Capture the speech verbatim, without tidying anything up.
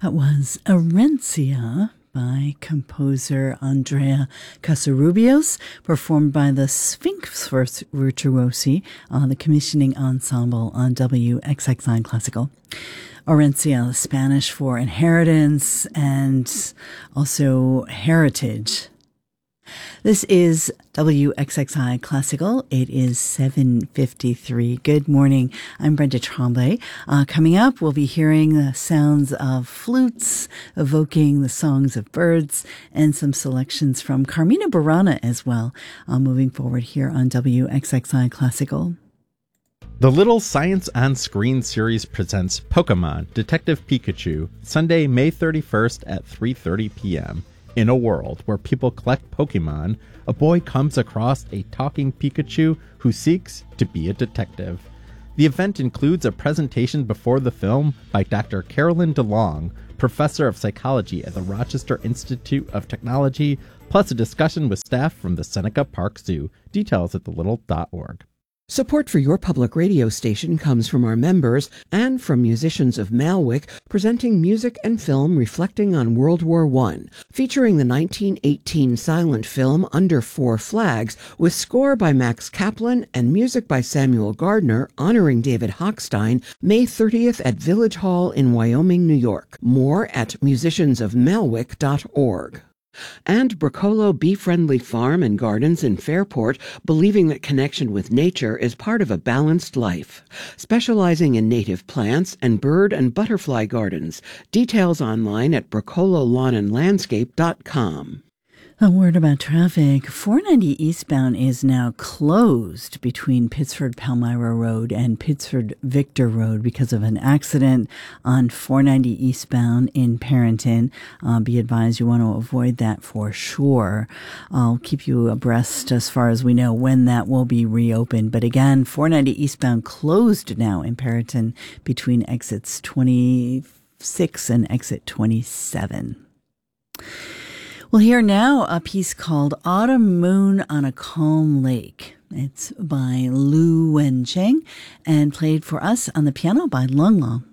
That was Orencia by composer Andrea Casarubios, performed by the Sphinx Virtuosi, uh, the commissioning ensemble on W X X I Classical. Orencia, Spanish for inheritance and also heritage. This is W X X I Classical. It is seven fifty-three. Good morning. I'm Brenda Tremblay. Uh, coming up, we'll be hearing the sounds of flutes, evoking the songs of birds, and some selections from Carmina Burana as well, uh, moving forward here on W X X I Classical. The Little Science on Screen series presents Pokemon Detective Pikachu, Sunday, May thirty-first at three thirty p.m. In a world where people collect Pokemon, a boy comes across a talking Pikachu who seeks to be a detective. The event includes a presentation before the film by Doctor Carolyn DeLong, professor of psychology at the Rochester Institute of Technology, plus a discussion with staff from the Seneca Park Zoo. Details at the little dot org. Support for your public radio station comes from our members and from musicians of Malwick, presenting music and film reflecting on World War One, featuring the nineteen eighteen silent film Under Four Flags, with score by Max Kaplan and music by Samuel Gardner, honoring David Hochstein, May thirtieth at Village Hall in Wyoming, New York. More at musicians of malwick dot org. And Bracolo Bee-Friendly Farm and Gardens in Fairport, believing that connection with nature is part of a balanced life. Specializing in native plants and bird and butterfly gardens. Details online at bracolo lawn and landscape dot com. A word about traffic. four ninety eastbound is now closed between Pittsford Palmyra Road and Pittsford Victor Road because of an accident on four ninety eastbound in Perrington. Uh, be advised you want to avoid that for sure. I'll keep you abreast as far as we know when that will be reopened. But again, four ninety eastbound closed now in Perrington between exits twenty-six and exit twenty-seven. We'll hear now a piece called Autumn Moon on a Calm Lake. It's by Lu Wencheng and played for us on the piano by Lung Long.